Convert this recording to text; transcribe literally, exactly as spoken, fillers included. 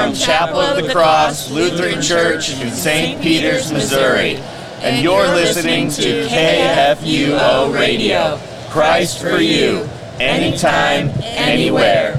from Chapel of the Cross Lutheran Church in Saint Peters, Missouri. And you're listening to K F U O Radio. Christ for you, anytime, anywhere.